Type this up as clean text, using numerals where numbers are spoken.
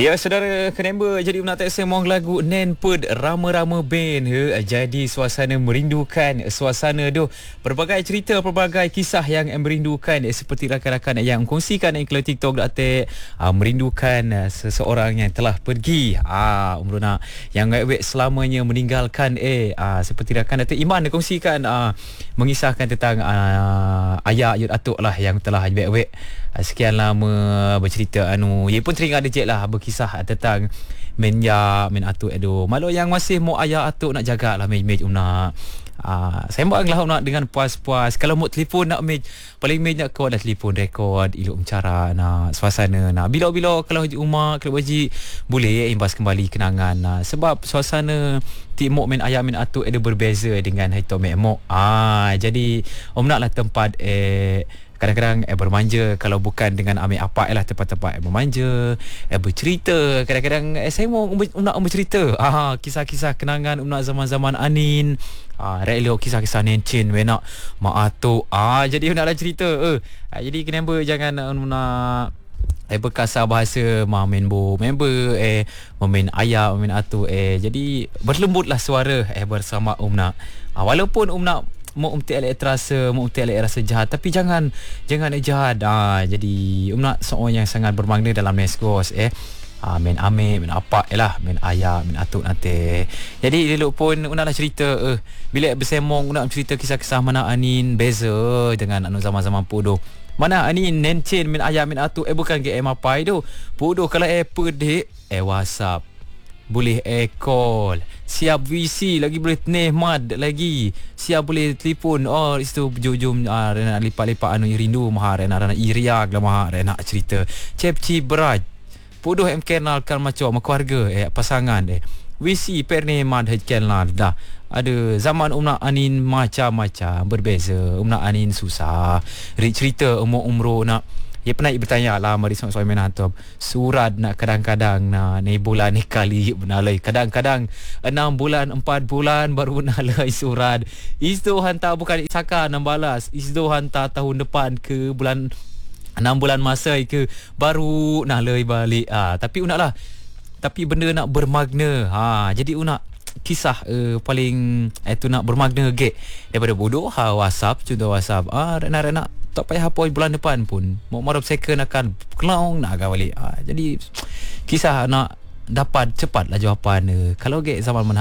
Ya, saudara Kenemba, jadi nak tak semong lagu Nen Pud Rama-Rama Band jadi suasana merindukan, suasana tu pelbagai cerita, pelbagai kisah yang merindukan, seperti rakan-rakan yang kongsikan iklan TikTok datuk merindukan seseorang yang telah pergi umruna yang wek selamanya meninggalkan seperti rakan datuk Iman dia kongsikan mengisahkan tentang ayah Yud Atuk lah yang telah wek sekian lama bercerita ia pun teringat dejek lah berkisah tentang men atuk edo malu yang masih mau ayah atuk nak jagalah mej nak sembang lah nak dengan puas-puas. Kalau mau telefon nak mej paling mej nak kau dah telefon rekod iluk mencara nak suasana nak bila-bila kalau di rumah kalau baji boleh imbas kembali kenangan sebab suasana timuk men ayah men atuk ada berbeza dengan hito mekmok jadi naklah tempat kadang-kadang bermanja kalau bukan dengan ambil apa lah tempat-tempat bermanja bercerita kadang-kadang saya mau nak bercerita kisah-kisah kenangan nak zaman-zaman Anin relo kisah-kisah nencin nak mak atuk jadi naklah cerita jadi kenapa jangan nak berkasar bahasa member memin ayah memin atuk jadi berlembutlah suara bersama nak walaupun nak mau elek terasa mau elek rasa jahat tapi jangan jahat jadi nak seorang yang sangat bermakna dalam neskos men ame men apa men ayah men atuk nanti jadi elok pun naklah cerita bila bersemong nak cerita kisah-kisah mana Anin beza dengan zaman-zaman podo mana Anin nencin men ayah men atuk bukan GM apa itu podo kalau pedik WhatsApp boleh call siap VC lagi boleh mad lagi siap boleh telefon itu jom nak lipat-lipat rindu mahar nak iriak lah mahar nak cerita cep-cip beraj podoh kenal kan macam keluarga pasangan VC perne mad kenal dah ada zaman nak Anin macam-macam berbeza nak Anin susah cerita umur nak dia pernah bertanya lah mari soal menatop surat nak kadang-kadang ni bulan ni kali benalai kadang-kadang 6 bulan 4 bulan baru benalai surat itu hantar bukan saka 6 balas itu hantar tahun depan ke bulan 6 bulan masa ke baru nalai balik tapi unaklah tapi benda nak bermakna jadi unak kisah paling itu nak bermakna daripada bodoh WhatsApp contoh WhatsApp nak tak payah apa bulan depan pun mau marap second akan kelong nak agak balik jadi kisah nak dapat cepatlah jawapan kalau zaman mana